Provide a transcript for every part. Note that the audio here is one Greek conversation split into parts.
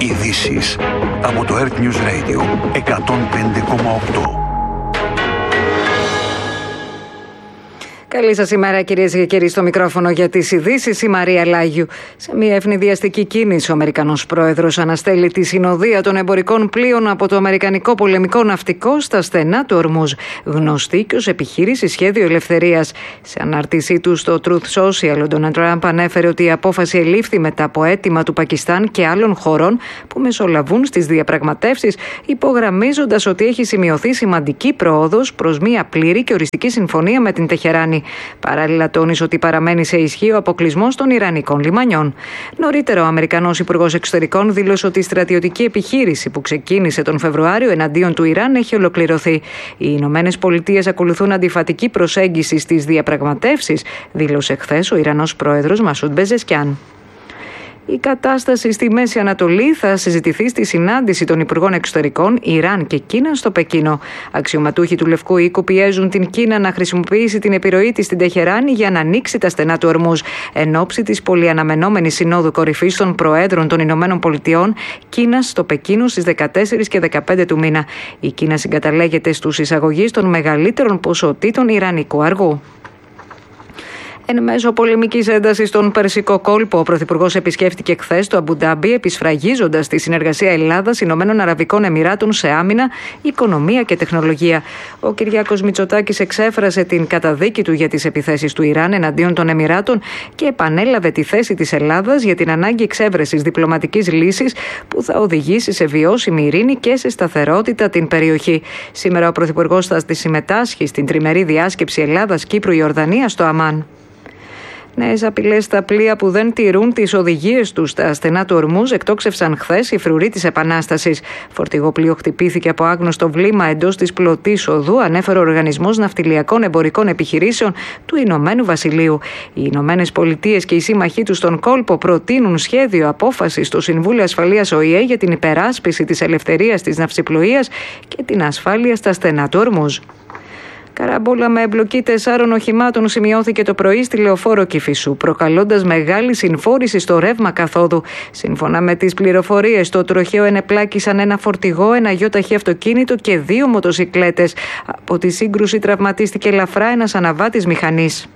Ειδήσεις από το Earth News Radio 105,8. Καλή σας ημέρα, κυρίες και κύριοι, στο μικρόφωνο για τις ειδήσεις η Μαρία Λάγιου. Σε μια ευνηδιαστική κίνηση, ο Αμερικανός πρόεδρος αναστέλει τη συνοδεία των εμπορικών πλοίων από το Αμερικανικό πολεμικό ναυτικό στα στενά του Ορμούζ, γνωστή και ως επιχείρηση Σχέδιο Ελευθερίας. Σε ανάρτησή του στο Truth Social, ο Ντόναλντ Τραμπ ανέφερε ότι η απόφαση ελήφθη μετά από αίτημα του Πακιστάν και άλλων χωρών που μεσολαβούν στις διαπραγματεύσεις, υπογραμμίζοντας ότι έχει σημειωθεί σημαντική πρόοδος προς μια πλήρη και οριστική συμφωνία με την Τεχεράνη. Παράλληλα, τόνισε ότι παραμένει σε ισχύ ο αποκλεισμός των Ιρανικών λιμανιών. Νωρίτερα, ο Αμερικανός Υπουργός Εξωτερικών δήλωσε ότι η στρατιωτική επιχείρηση που ξεκίνησε τον Φεβρουάριο εναντίον του Ιράν έχει ολοκληρωθεί. Οι Ηνωμένες Πολιτείες ακολουθούν αντιφατική προσέγγιση στις διαπραγματεύσεις, δήλωσε χθες ο Ιρανός πρόεδρος Μασούντ Πεζεσκιάν. Η κατάσταση στη Μέση Ανατολή θα συζητηθεί στη συνάντηση των Υπουργών Εξωτερικών Ιράν και Κίνα στο Πεκίνο. Αξιωματούχοι του Λευκού Οίκου πιέζουν την Κίνα να χρησιμοποιήσει την επιρροή της στην Τεχεράνη για να ανοίξει τα στενά του Ορμούζ, εν ώψη της πολυαναμενόμενης Συνόδου Κορυφής των Προέδρων των Ηνωμένων Πολιτειών Κίνας στο Πεκίνο στις 14 και 15 του μήνα. Η Κίνα συγκαταλέγεται στους εισαγωγείς των μεγαλύτερων ποσοτήτων Ιρανικού αργού. Εν μέσω πολεμικής έντασης στον Περσικό κόλπο, ο Πρωθυπουργός επισκέφτηκε χθες το Αμπουντάμπι, επισφραγίζοντας τη συνεργασία Ελλάδας Ηνωμένων Αραβικών Εμιράτων σε άμυνα, οικονομία και τεχνολογία. Ο Κυριάκος Μητσοτάκης εξέφρασε την καταδίκη του για τις επιθέσεις του Ιράν εναντίον των Εμιράτων και επανέλαβε τη θέση της Ελλάδας για την ανάγκη εξέβρεσης διπλωματικής λύσης που θα οδηγήσει σε βιώσιμη ειρήνη και σε σταθερότητα την περιοχή. Σήμερα ο Πρωθυπουργός θα συμμετάσχει στην τριμερή διάσκεψη Ελλάδας-Κύπρου-Ιορδανία στο Αμάν. Νέες απειλές στα πλοία που δεν τηρούν τις οδηγίες τους στα στενά του Ορμούζ εκτόξευσαν χθες οι φρουροί της Επανάστασης. Φορτηγό πλοίο χτυπήθηκε από άγνωστο βλήμα εντός της πλωτής οδού, ανέφερε ο Οργανισμός Ναυτιλιακών Εμπορικών Επιχειρήσεων του Ηνωμένου Βασιλείου. Οι Ηνωμένες Πολιτείες και οι σύμμαχοί τους στον κόλπο προτείνουν σχέδιο απόφασης στο Συμβούλιο Ασφαλείας ΟΗΕ για την υπεράσπιση της ελευθερίας της ναυσιπλοείας και την ασφάλεια στα στενά του Ορμούζ. Καραμπόλα με εμπλοκή 4 οχημάτων σημειώθηκε το πρωί στη Λεωφόρο Κηφισού, προκαλώντας μεγάλη συμφόρηση στο ρεύμα καθόδου. Σύμφωνα με τις πληροφορίες, το τροχαίο ενεπλάκησαν ένα φορτηγό, ένα γιοταχή αυτοκίνητο και 2 μοτοσικλέτες. Από τη σύγκρουση τραυματίστηκε ελαφρά ένας αναβάτης μηχανής.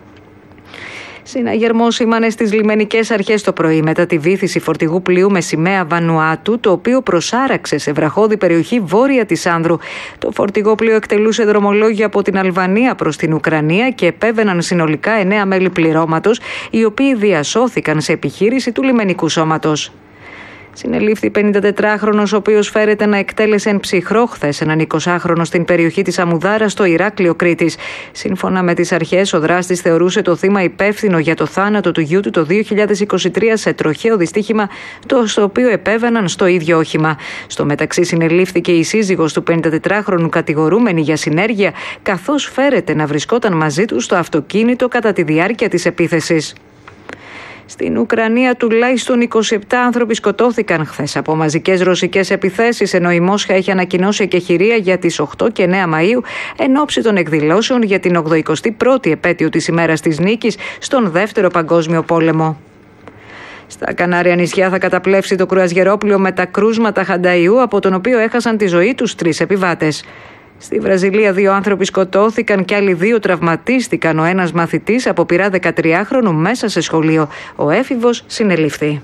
Συναγερμό σήμανε στις λιμενικές αρχές το πρωί μετά τη βύθιση φορτηγού πλοίου με σημαία Βανουάτου, το οποίο προσάραξε σε βραχώδη περιοχή βόρεια της Άνδρου. Το φορτηγό πλοίο εκτελούσε δρομολόγιο από την Αλβανία προς την Ουκρανία και επέβαιναν συνολικά 9 μέλη πληρώματος, οι οποίοι διασώθηκαν σε επιχείρηση του λιμενικού σώματος. Συνελήφθη 54χρονος, ο οποίος φέρεται να εκτέλεσε εν ψυχρό χθες έναν 20χρονο στην περιοχή της Αμουδάρας στο Ηράκλειο Κρήτης. Σύμφωνα με τις αρχές, ο δράστης θεωρούσε το θύμα υπεύθυνο για το θάνατο του γιού του το 2023 σε τροχαίο δυστύχημα, στο οποίο επέβαιναν στο ίδιο όχημα. Στο μεταξύ, συνελήφθηκε η σύζυγος του 54χρονου κατηγορούμενη για συνέργεια, καθώς φέρεται να βρισκόταν μαζί του στο αυτοκίνητο κατά τη διάρκεια της επίθεσης. Στην Ουκρανία τουλάχιστον 27 άνθρωποι σκοτώθηκαν χθες από μαζικές ρωσικές επιθέσεις, ενώ η Μόσχα έχει ανακοινώσει εκεχηρία για τις 8 και 9 Μαΐου εν ώψη των εκδηλώσεων για την 81η επέτειο της ημέρας της νίκης στον Δεύτερο Παγκόσμιο Πόλεμο. Στα Κανάρια νησιά θα καταπλέψει το κρουαζιερόπλοιο με τα κρούσματα Χανταϊού, από τον οποίο έχασαν τη ζωή τους 3 επιβάτες. Στη Βραζιλία 2 άνθρωποι σκοτώθηκαν και άλλοι 2 τραυματίστηκαν. Ο ένας μαθητής αποπειρά 13χρονου μέσα σε σχολείο. Ο έφηβος συνελήφθη.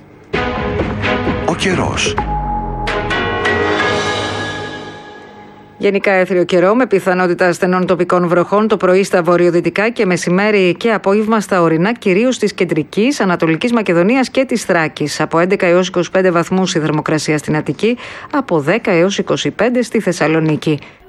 Ο καιρός. Γενικά έθριο καιρό με πιθανότητα ασθενών τοπικών βροχών το πρωί στα βορειοδυτικά και μεσημέρι και απόγευμα στα ορεινά, κυρίως της κεντρικής, Ανατολικής Μακεδονίας και της Θράκης. Από 11 έως 25 βαθμούς η θερμοκρασία στην Αττική, από 10 έως 25 στη Θεσσαλονίκη.